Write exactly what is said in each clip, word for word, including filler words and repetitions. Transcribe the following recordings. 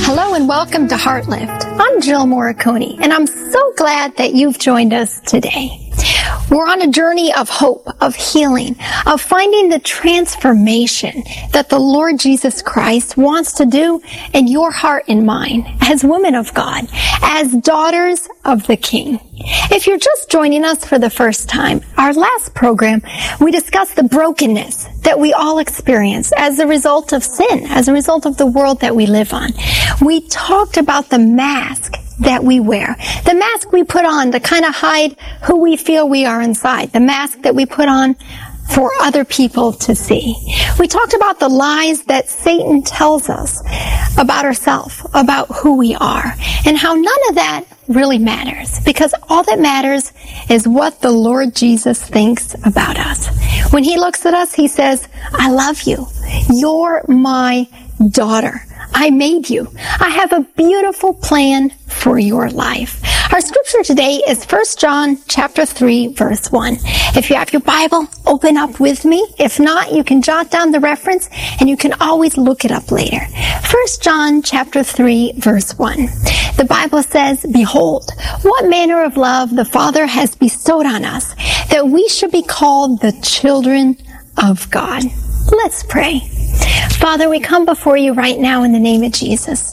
Hello and welcome to Heartlift. I'm Jill Morricone, and I'm so glad that you've joined us today. We're on a journey of hope, of healing, of finding the transformation that the Lord Jesus Christ wants to do in your heart and mind as women of God, as daughters of the King. If you're just joining us for the first time, our last program, we discussed the brokenness that we all experience as a result of sin, as a result of the world that we live on. We talked about the mask that we wear, the mask we put on to kind of hide who we feel we are inside, the mask that we put on for other people to see. We talked about the lies that Satan tells us about ourselves, about who we are, and how none of that really matters, because all that matters is what the Lord Jesus thinks about us. When he looks at us, he says, I love you. You're my daughter. I made you. I have a beautiful plan for your life. Our scripture today is First John chapter three, verse one. If you have your Bible, open up with me. If not, you can jot down the reference and you can always look it up later. First John chapter three, verse one. The Bible says, Behold, what manner of love the Father has bestowed on us, that we should be called the children of God. Let's pray. Father, we come before you right now in the name of Jesus.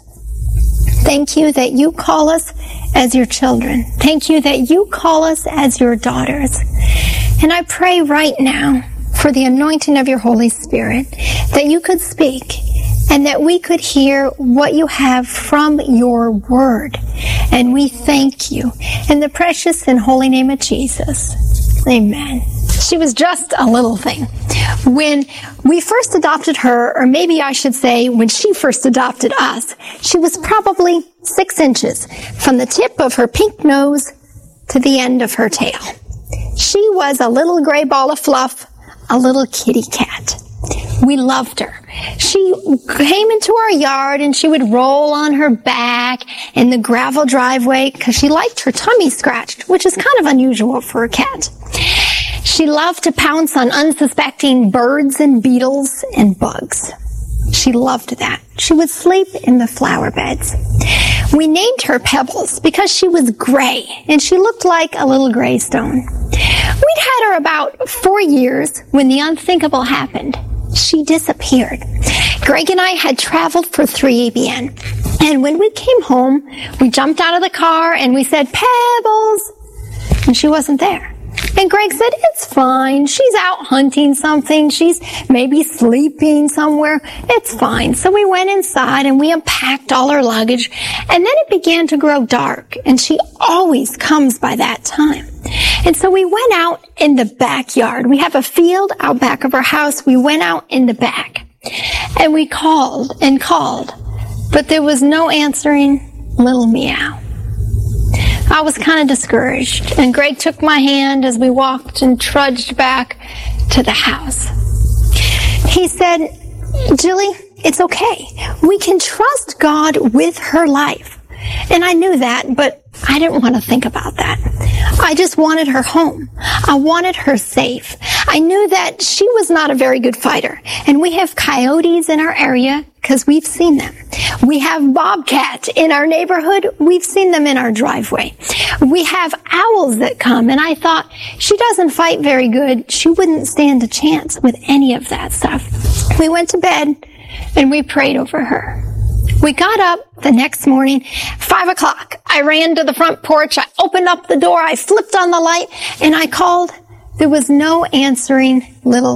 Thank you that you call us as your children. Thank you that you call us as your daughters. And I pray right now for the anointing of your Holy Spirit, that you could speak and that we could hear what you have from your word. And we thank you in the precious and holy name of Jesus. Amen. She was just a little thing. When we first adopted her, or maybe I should say when she first adopted us, she was probably six inches from the tip of her pink nose to the end of her tail. She was a little gray ball of fluff, a little kitty cat. We loved her. She came into our yard and she would roll on her back in the gravel driveway because she liked her tummy scratched, which is kind of unusual for a cat. She loved to pounce on unsuspecting birds and beetles and bugs. She loved that. She would sleep in the flower beds. We named her Pebbles because she was gray and she looked like a little gray stone. We'd had her about four years when the unthinkable happened. She disappeared. Greg and I had traveled for three A B N. And when we came home, we jumped out of the car and we said, Pebbles! And she wasn't there. And Greg said, it's fine. She's out hunting something. She's maybe sleeping somewhere. It's fine. So we went inside and we unpacked all her luggage. And then it began to grow dark. And she always comes by that time. And so we went out in the backyard. We have a field out back of our house. We went out in the back. And we called and called. But there was no answering little meow. I was kind of discouraged, and Greg took my hand as we walked and trudged back to the house. He said, Jilly, it's okay. We can trust God with her life. And I knew that, but I didn't want to think about that. I just wanted her home. I wanted her safe. I knew that she was not a very good fighter. And we have coyotes in our area because we've seen them. We have bobcats in our neighborhood. We've seen them in our driveway. We have owls that come. And I thought, she doesn't fight very good. She wouldn't stand a chance with any of that stuff. We went to bed and we prayed over her. We got up the next morning, five o'clock. I ran to the front porch. I opened up the door. I flipped on the light and I called. There was no answering little